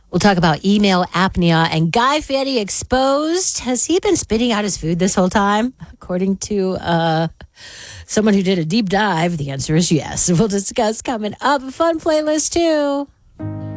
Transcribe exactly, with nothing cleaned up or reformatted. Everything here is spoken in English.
We'll talk about email apnea and Guy Fieri exposed. Has he been spitting out his food this whole time? According to uh, someone who did a deep dive, the answer is yes. We'll discuss coming up. A fun playlist, too.